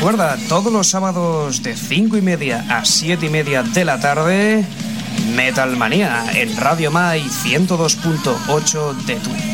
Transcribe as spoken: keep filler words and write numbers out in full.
Recuerda, todos los sábados de cinco y media a siete y media de la tarde, Metal Manía en Radio Mai ciento dos punto ocho de tu